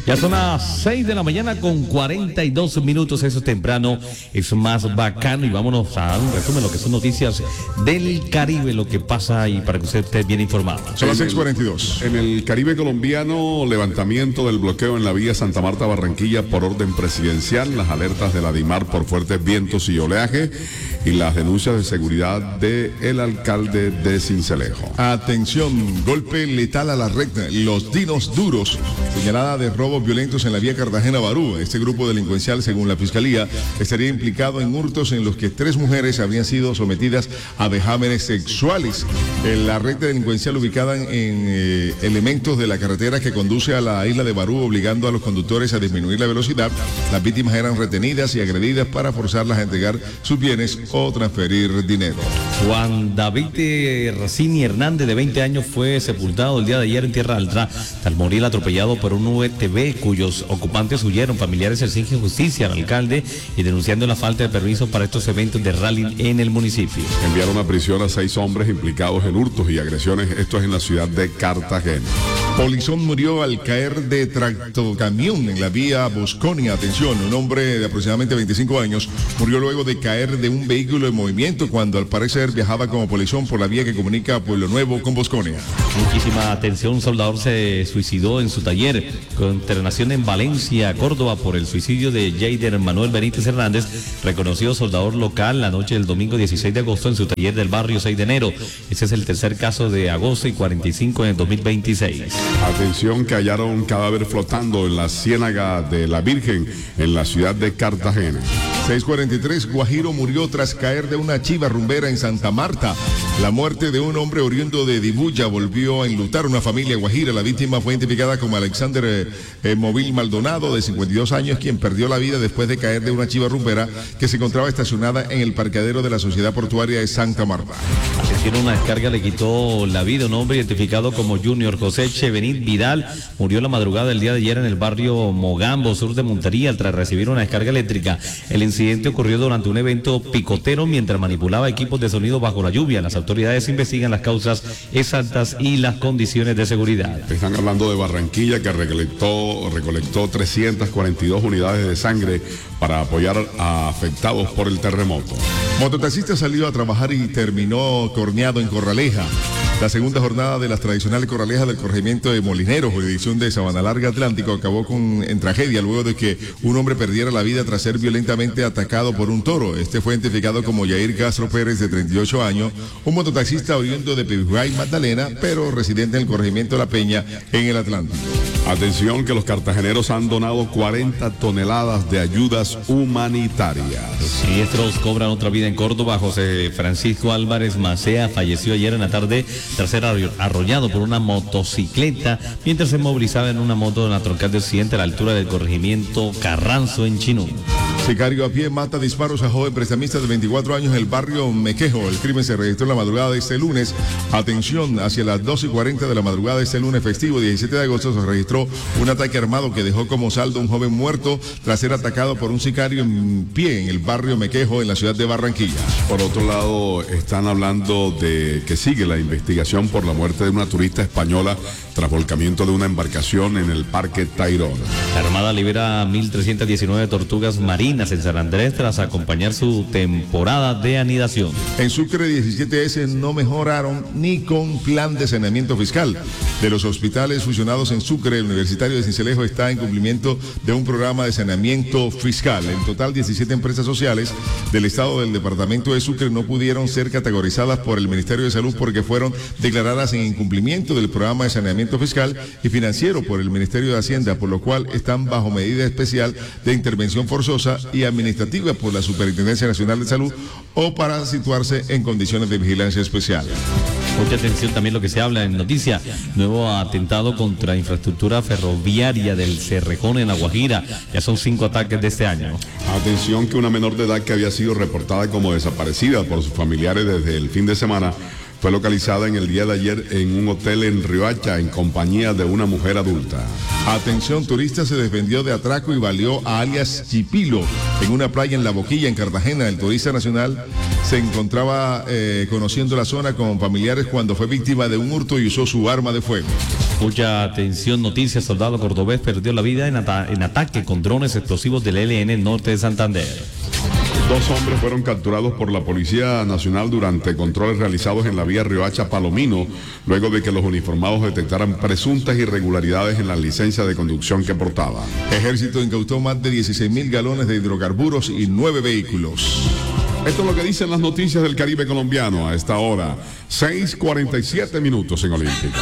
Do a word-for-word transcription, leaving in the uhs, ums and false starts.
Ya son las seis de la mañana con cuarenta y dos minutos, eso es temprano, es más bacano y vámonos a un resumen de lo que son noticias del Caribe, lo que pasa y para que usted esté bien informado. Son las seis cuarenta y dos. En el Caribe colombiano, levantamiento del bloqueo en la vía Santa Marta-Barranquilla por orden presidencial, las alertas de la DIMAR por fuertes vientos y oleaje y las denuncias de seguridad del alcalde de Sincelejo. Atención, golpe letal a la recta, los dinos duros, señalada de robos violentos en la vía Cartagena-Barú. Este grupo delincuencial, según la Fiscalía, estaría implicado en hurtos en los que tres mujeres habrían sido sometidas a vejámenes sexuales. En la recta delincuencial ubicada en eh, elementos de la carretera que conduce a la isla de Barú, obligando a los conductores a disminuir la velocidad. Las víctimas eran retenidas y agredidas para forzarlas a entregar sus bienes o transferir dinero. Juan David Racini Hernández, de veinte años, fue sepultado el día de ayer en Tierra Alta al morir atropellado por un U T V cuyos ocupantes huyeron. Familiares exigen justicia al alcalde y denunciando la falta de permiso para estos eventos de rally en el municipio. Enviaron a prisión a seis hombres implicados en hurtos y agresiones, esto es en la ciudad de Cartagena. Polizón murió al caer de tractocamión en la vía Bosconia. Atención, un hombre de aproximadamente veinticinco años murió luego de caer de un vehículo en movimiento cuando al parecer viajaba como polizón por la vía que comunica Pueblo Nuevo con Bosconia. Muchísima atención, un soldador se suicidó en su taller con internación en Valencia, Córdoba, por el suicidio de Jader Manuel Benítez Hernández, reconocido soldador local la noche del domingo dieciséis de agosto en su taller del barrio seis de enero. Ese es el tercer caso de agosto y cuarenta y cinco en el dos mil veintiséis. Atención, que hallaron un cadáver flotando en la ciénaga de la Virgen en la ciudad de Cartagena. seis cuarenta y tres, Guajiro murió tras caer de una chiva rumbera en Santa Marta. La muerte de un hombre oriundo de Dibuya volvió a enlutar una familia guajira. La víctima fue identificada como Alexander eh, eh, Móvil Maldonado, de cincuenta y dos años, quien perdió la vida después de caer de una chiva rumbera que se encontraba estacionada en el parqueadero de la Sociedad Portuaria de Santa Marta. Atención, una descarga le quitó la vida. Un hombre identificado como Junior José Chevenit Vidal murió la madrugada del día de ayer en el barrio Mogambo, sur de Montería, tras recibir una descarga eléctrica. El incidente ocurrió durante un evento picotero mientras manipulaba equipos de sonido bajo la lluvia. Las autoridades investigan las causas exactas y las condiciones de seguridad. Están hablando de Barranquilla, que recolectó, recolectó trescientas cuarenta y dos unidades de sangre para apoyar a afectados por el terremoto. Mototaxista salió a trabajar y terminó corneado en Corraleja. La segunda jornada de las tradicionales corralejas del corregimiento de Molineros, jurisdicción de Sabana Larga Atlántico, acabó con, en tragedia luego de que un hombre perdiera la vida tras ser violentamente atacado por un toro. Este fue identificado como Yair Castro Pérez, de treinta y ocho años, un mototaxista oriundo de Pibijay, Magdalena, pero residente en el corregimiento de La Peña, en el Atlántico. Atención, que los cartageneros han donado cuarenta toneladas de ayudas humanitarias. Los siniestros cobran otra vida en Córdoba. José Francisco Álvarez Macea falleció ayer en la tarde tras ser arrollado por una motocicleta mientras se movilizaba en una moto en la troncal de Occidente a la altura del corregimiento Carranzo en Chinú. Sicario a pie mata disparos a joven prestamista de veinticuatro años en el barrio Mequejo. El crimen se registró en la madrugada de este lunes. Atención, hacia las doce y cuarenta de la madrugada de este lunes festivo, diecisiete de agosto, se registró un ataque armado que dejó como saldo un joven muerto tras ser atacado por un sicario en pie en el barrio Mequejo, en la ciudad de Barranquilla. Por otro lado, están hablando de que sigue la investigación por la muerte de una turista española tras volcamiento de una embarcación en el Parque Tayrona. La Armada libera mil trescientas diecinueve tortugas marinas en San Andrés tras acompañar su temporada de anidación. En Sucre, diecisiete S no mejoraron ni con plan de saneamiento fiscal. De los hospitales fusionados en Sucre, el Universitario de Sincelejo está en cumplimiento de un programa de saneamiento fiscal. En total, diecisiete empresas sociales del estado del departamento de Sucre no pudieron ser categorizadas por el Ministerio de Salud porque fueron declaradas en incumplimiento del programa de saneamiento fiscal y financiero por el Ministerio de Hacienda, por lo cual están bajo medida especial de intervención forzosa y administrativa por la Superintendencia Nacional de Salud o para situarse en condiciones de vigilancia especial. Mucha atención también lo que se habla en noticia. Nuevo atentado contra infraestructura ferroviaria del Cerrejón en La Guajira. Ya son cinco ataques de este año. Atención, que una menor de edad que había sido reportada como desaparecida por sus familiares desde el fin de semana fue localizada en el día de ayer en un hotel en Riohacha en compañía de una mujer adulta. Atención, turista se defendió de atraco y valió a alias Chipilo en una playa en La Boquilla, en Cartagena. El turista nacional se encontraba eh, conociendo la zona con familiares cuando fue víctima de un hurto y usó su arma de fuego. Mucha atención, noticias, soldado cordobés perdió la vida en, ata en ataque con drones explosivos del E L N norte de Santander. Dos hombres fueron capturados por la Policía Nacional durante controles realizados en la vía Riohacha-Palomino, luego de que los uniformados detectaran presuntas irregularidades en la licencia de conducción que portaban. Ejército incautó más de dieciséis mil galones de hidrocarburos y nueve vehículos. Esto es lo que dicen las noticias del Caribe colombiano a esta hora, seis cuarenta y siete minutos en Olímpica.